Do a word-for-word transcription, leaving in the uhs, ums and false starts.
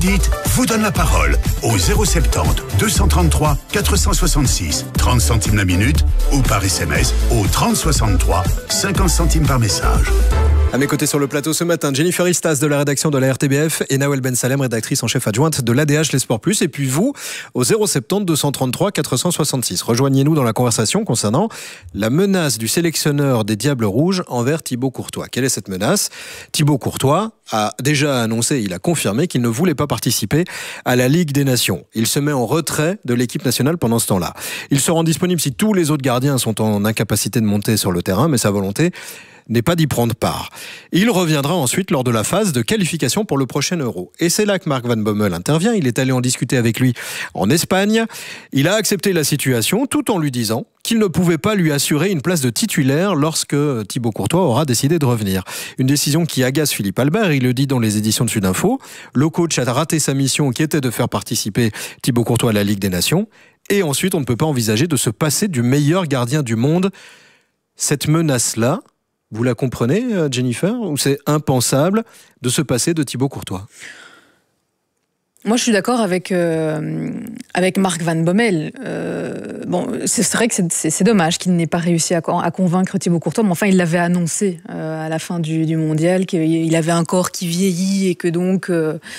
dites vous donne la parole au zéro soixante-dix deux cent trente-trois quatre cent soixante-six, trente centimes la minute, ou par S M S au trente soixante-trois, cinquante centimes par message. À mes côtés sur le plateau ce matin, Jennifer Istas de la rédaction de la R T B F et Nawel Ben Salem, rédactrice en chef adjointe de l'A D H Les Sports Plus. Et puis vous, au zéro soixante-dix deux cent trente-trois quatre cent soixante-six. Rejoignez-nous dans la conversation concernant la menace du sélectionneur des Diables Rouges envers Thibaut Courtois. Quelle est cette menace ? Thibaut Courtois a déjà annoncé, il a confirmé qu'il ne voulait pas participer à la Ligue des Nations. Il se met en retrait de l'équipe nationale pendant ce temps-là. Il se rend disponible si tous les autres gardiens sont en incapacité de monter sur le terrain, mais sa volonté n'est pas d'y prendre part. Il reviendra ensuite lors de la phase de qualification pour le prochain Euro. Et c'est là que Mark Van Bommel intervient. Il est allé en discuter avec lui en Espagne. Il a accepté la situation tout en lui disant qu'il ne pouvait pas lui assurer une place de titulaire lorsque Thibaut Courtois aura décidé de revenir. Une décision qui agace Philippe Albert, il le dit dans les éditions de Sudinfo. Le coach a raté sa mission qui était de faire participer Thibaut Courtois à la Ligue des Nations. Et ensuite, on ne peut pas envisager de se passer du meilleur gardien du monde. Cette menace-là, vous la comprenez, Jennifer, ou c'est impensable de se passer de Thibaut Courtois ? Moi, je suis d'accord avec, euh, avec Mark Van Bommel. Euh, bon, c'est vrai que c'est, c'est, c'est dommage qu'il n'ait pas réussi à, à convaincre Thibaut Courtois, mais enfin, il l'avait annoncé euh, à la fin du, du mondial, qu'il avait un corps qui vieillit et que donc euh,